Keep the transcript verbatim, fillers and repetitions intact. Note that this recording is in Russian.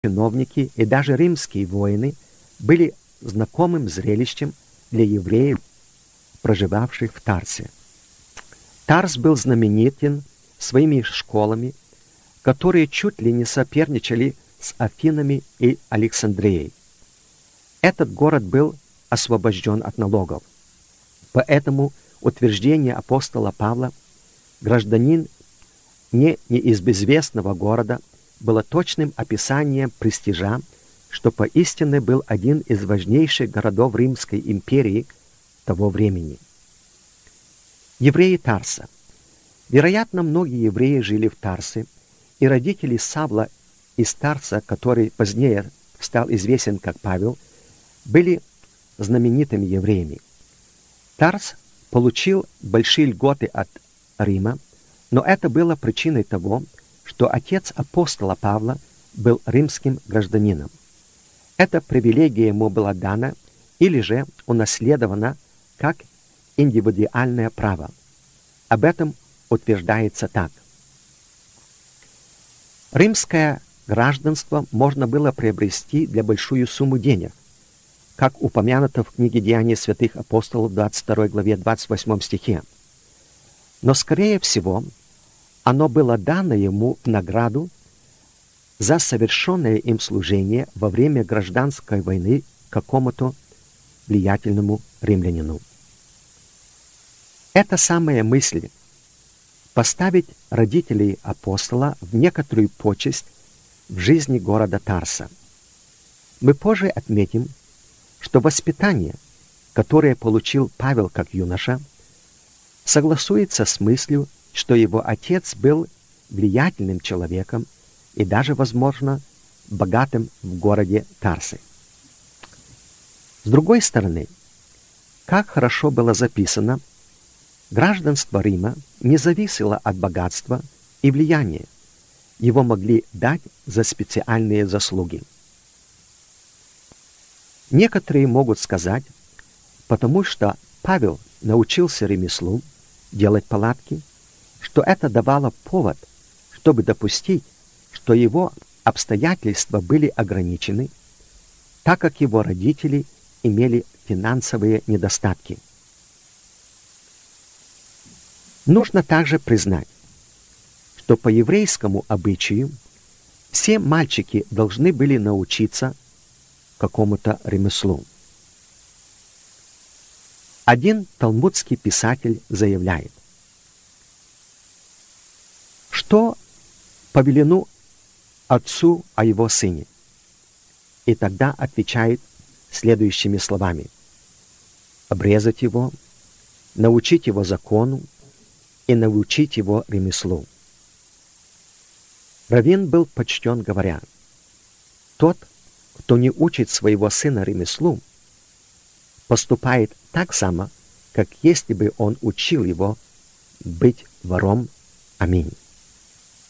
чиновники и даже римские воины были знакомым зрелищем для евреев, проживавших в Тарсе. Тарс был знаменитен своими школами, которые чуть ли не соперничали с Афинами и Александрией. Этот город был освобожден от налогов. Поэтому утверждение апостола Павла «гражданин не, не из безвестного города» было точным описанием престижа, что поистине был один из важнейших городов Римской империи того времени. Евреи Тарса. Вероятно, многие евреи жили в Тарсе, и родители Савла из Тарса, который позднее стал известен как Павел, были знаменитыми евреями. Тарс получил большие льготы от Рима, но это было причиной того, что отец апостола Павла был римским гражданином. Эта привилегия ему была дана или же унаследована как индивидуальное право. Об этом утверждается так. Римское гражданство можно было приобрести для большую сумму денег, как упомянуто в книге «Деяния святых апостолов» двадцать второй главе двадцать восьмом стихе. Но, скорее всего, оно было дано ему в награду за совершенное им служение во время гражданской войны какому-то влиятельному римлянину. Эта самая мысль поставить родителей апостола в некоторую почесть в жизни города Тарса. Мы позже отметим, что воспитание, которое получил Павел как юноша, согласуется с мыслью, что его отец был влиятельным человеком и даже, возможно, богатым в городе Тарсы. С другой стороны, как хорошо было записано, гражданство Рима не зависело от богатства и влияния. Его могли дать за специальные заслуги. Некоторые могут сказать, потому что Павел научился ремеслу делать палатки, что это давало повод, чтобы допустить, что его обстоятельства были ограничены, так как его родители имели финансовые недостатки. Нужно также признать, что по еврейскому обычаю все мальчики должны были научиться какому-то ремеслу. Один талмудский писатель заявляет, что повелено отцу о его сыне, и тогда отвечает следующими словами: обрезать его, научить его закону и научить его ремеслу. Раввин был почтен, говоря: тот, кто не учит своего сына ремеслу, поступает так само, как если бы он учил его быть вором. Аминь.